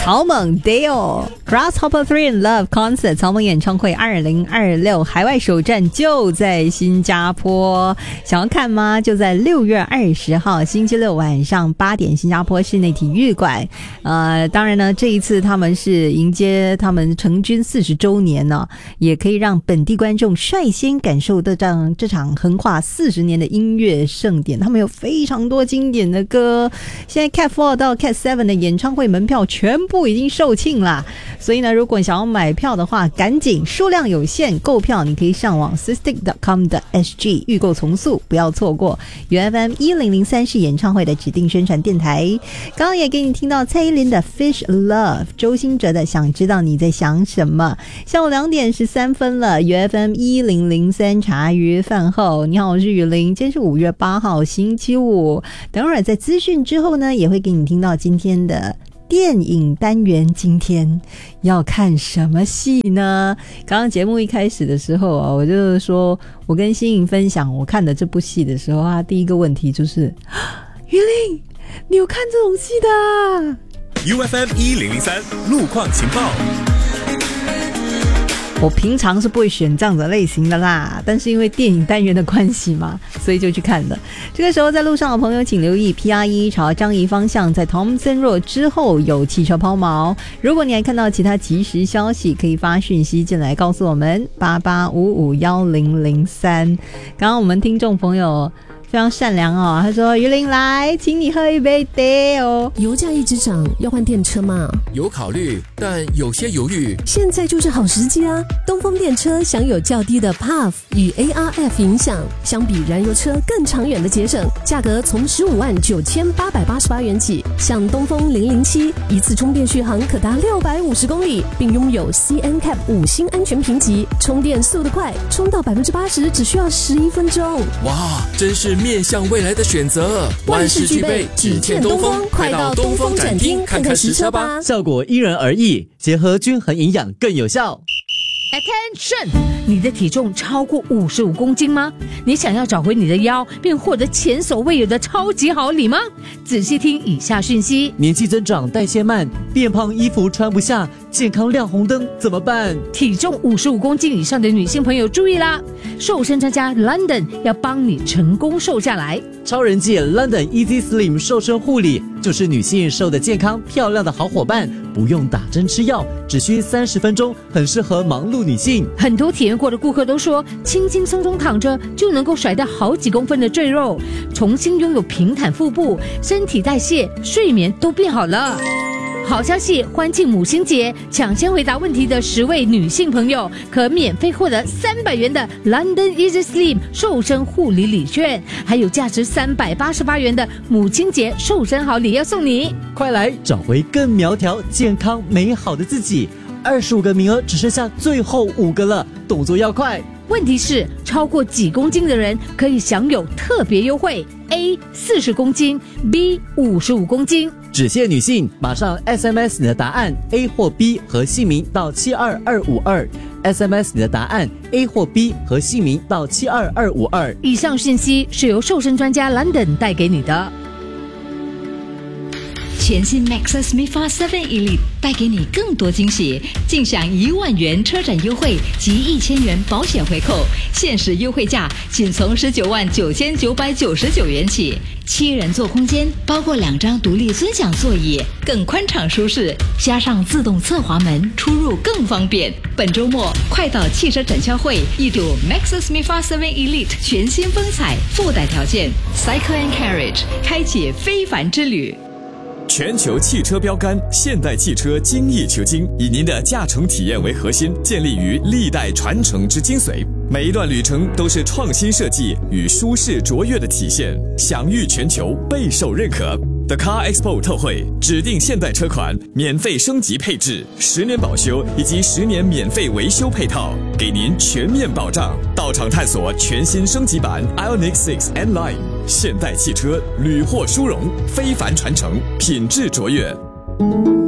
草蜢 Dale Grasshopper 3 in Love Concert 草蜢演唱会2026海外首站就在新加坡，想要看吗？就在6月20号星期六晚上8点新加坡室内体育馆。当然呢，这一次他们是迎接他们成军40周年呢，也可以让本地观众率先感受到这场横跨40年的音乐盛典。他们有非常多经典的歌，现在 Cat 4到 Cat 7的演唱会门票全部已经售罄啦，所以呢，如果想要买票的话，赶紧，数量有限，购票你可以上网 sistik.com.sg 预购从速，不要错过。UFM 1003是演唱会的指定宣传电台。刚刚也给你听到蔡依林的 Fish Love， 周兴哲的想知道你在想什么。下午2点13分了， UFM 1003茶余饭后，你好，我是雨林，今天是5月8号星期五。等会儿在资讯之后呢，也会给你听到今天的电影单元。今天要看什么戏呢？刚刚节目一开始的时候啊，我就是说我跟欣颖分享我看的这部戏的时候，他第一个问题就是雨林，你有看这种戏的啊？ UFM 1003路况情报。 我平常是不会选这样的类型的啦，但是因为电影单元的关系嘛，所以就去看了。这个时候在路上的朋友请留意 PR1 朝樟宜方向，在 Thomson Road 之后有汽车抛锚。如果你还看到其他即时消息，可以发讯息进来告诉我们88551003。刚刚我们听众朋友非常善良哦，他说于林来请你喝一杯 Dale。 油价一直涨，要换电车吗？ 有考虑，但有些犹豫。 现在就是好时机啊！东风电车享有较低的 PAF 与 ARF 影响，相比燃油车更长远的节省，价格从159888元起。像东风007，一次充电续航可达650公里，并拥有 CNCAP 5星安全评级，充电速度快，充到80%只需要11分钟。 哇，真是面向未来的选择，万事俱备，只欠东风。快到东风展厅看看实车吧。 效果因人而异，结合均衡营养更有效。 Attention！ 你的体重超过55公斤吗？你想要找回你的腰，并获得前所未有的超级好礼吗？仔细听以下讯息： 年纪增长，代谢慢，变胖，衣服穿不下，健康亮红灯，怎么办？ 体重55公斤以上的女性朋友注意啦！瘦身专家 London 要帮你成功瘦下来。 超人界 London Easy Slim 瘦身护理就是女性瘦得健康漂亮的好伙伴，不用打针吃药，只需30分钟，很适合忙碌女性。 很多体验过的顾客都说，轻轻松松躺着就能够甩掉好几公分的赘肉，重新拥有平坦腹部，身体代谢、睡眠都变好了。好消息，欢庆母亲节，抢先回答问题的10位女性朋友可免费获得300元的 London Easy Slim 瘦身护理礼券，还有价值388元的母亲节瘦身好礼要送你。 快来找回更苗条、健康、美好的自己！25个名额只剩下最后5个了，动作要快。 问题是，超过几公斤的人可以享有特别优惠 ：A 40公斤 ，B 55公斤。 只限女性，马上 SMS 你的答案 A 或 B 和姓名到72252。SMS 你的答案 A 或 B 和姓名到72252。 以上信息是由瘦身专家 London 带给你的。 全新 Maxus MIFA 7 Elite 带给你更多惊喜，尽享1万元车展优惠及1000元保险回扣，限时优惠价仅从199999元起。7人座空间，包括2张独立尊享座椅，更宽敞舒适，加上自动侧滑门，出入更方便。本周末快到汽车展销会，一睹 Maxus MIFA 7 Elite 全新风采，附带条件 Cycle and Carriage 开启非凡之旅。 全球汽车标杆现代汽车精益求精，以您的驾乘体验为核心，建立于历代传承之精髓。每一段旅程都是创新设计与舒适卓越的体现，享誉全球，备受认可。The Car Expo 特惠，指定现代车款免费升级配置，10年保修以及10年免费维修配套，给您全面保障。到场探索全新升级版 Ioniq 6 N-Line， 现代汽车屡获殊荣，非凡传承，品质卓越。